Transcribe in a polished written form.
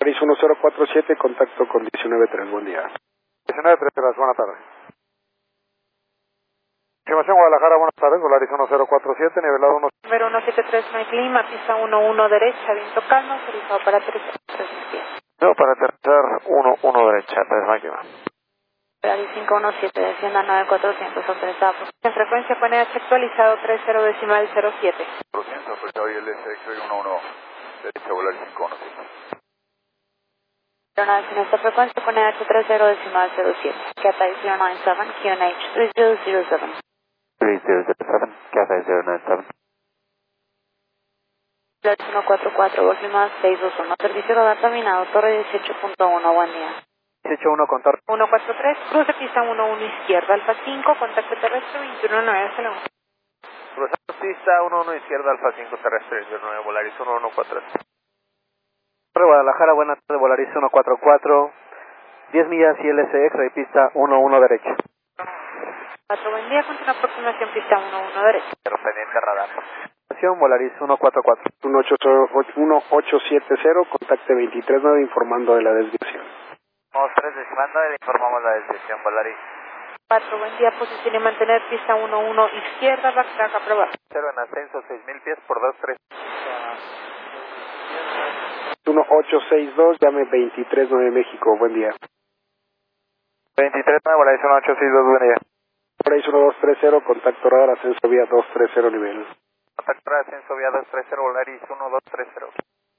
Volaris 1047, contacto con 193, buen día. 19-3, buenas tardes. Información Guadalajara, buenas tardes, Volaris 1047, nivelado 1. Número 173, Mike Lima, pista 11 derecha, viento calmo, autorizado para 3 pies. No, para aterrizar 1 derecha, 3 máquina. Volaris 517, descienda 9400, autorizado. En frecuencia con EH actualizado 30.07. 400, autorizado y LSX 11, derecha, Volaris 517. En esta frecuencia con EH 30.07. Cathay 097, QNH 3007. 3007, Cathay 097. Volaris 144, Golf Lima 621, servicio radar terminado, torre 18.1, buen día. 18-1, contacto. 143, cruce pista 11 izquierda, Alfa 5, contacto terrestre 219, se le Cruzando pista 11 izquierda, Alfa 5 terrestre, 29, Volaris 1143. Guadalajara, buenas tardes, Volaris 144, 10 millas y LSX, de pista 11 derecha. 4, buen día, continúa aproximación pista 11 derecha. Pero pendiente radar. Volaris 144. 1870, contacte 239 informando de la desviación. Vamos 3 decimando y le informamos la desviación, Volaris. 4, buen día, posición y mantener pista 11 izquierda, backtrack aprobado. 0 en ascenso, 6.000 pies por 23. 1862, llame 239 México, buen día. 23, Volaris 1862, buen día. Volaris 1230, contacto radar, ascenso vía 230 nivel. Contacto ascenso vía 230, Volaris 1230.